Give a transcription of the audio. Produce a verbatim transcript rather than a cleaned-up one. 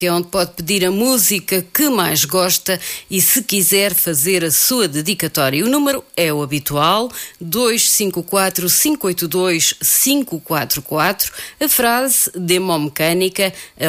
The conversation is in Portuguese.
que é onde pode pedir a música que mais gosta e, se quiser, fazer a sua dedicatória. O número é o habitual, dois cinco quatro, cinco oito dois, cinco quatro quatro. A frase Demomecânica, a